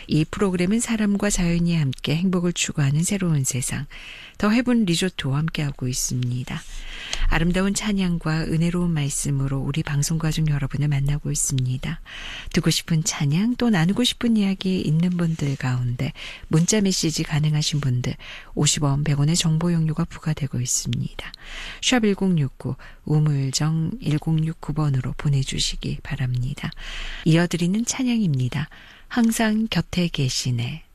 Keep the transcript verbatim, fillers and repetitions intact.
이 프로그램은 사람과 자연이 함께 행복을 추구하는 새로운 세상, 더 헤븐 리조트와 함께하고 있습니다. 아름다운 찬양과 은혜로운 말씀으로 우리 방송가족 여러분을 만나고 있습니다. 듣고 싶은 찬양 또 나누고 싶은 이야기 있는 분들 가운데 문자 메시지 가능하신 분들 오십 원, 백 원의 정보 용료가 부과되고 있습니다. 샵 일공육구 우물정 일공육구 번으로 보내주시기 바랍니다. 이어드리는 찬양입니다. 항상 곁에 계시네.